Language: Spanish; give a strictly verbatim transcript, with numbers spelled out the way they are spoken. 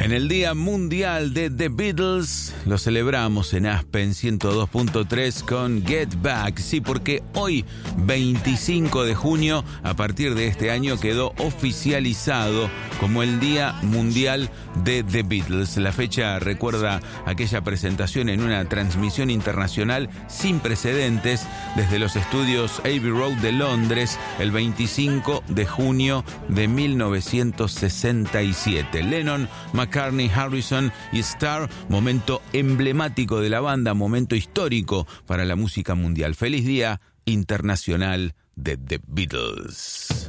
En el Día Mundial de The Beatles lo celebramos en Aspen ciento dos punto tres con Get Back. Sí, porque hoy, veinticinco de junio, a partir de este año quedó oficializado como el Día Mundial de The Beatles. La fecha recuerda aquella presentación en una transmisión internacional sin precedentes desde los estudios Abbey Road de Londres el veinticinco de junio de mil novecientos sesenta y siete. Lennon, McCartney, Harrison y Starr, momento emblemático de la banda, momento histórico para la música mundial. Feliz Día Internacional de The Beatles.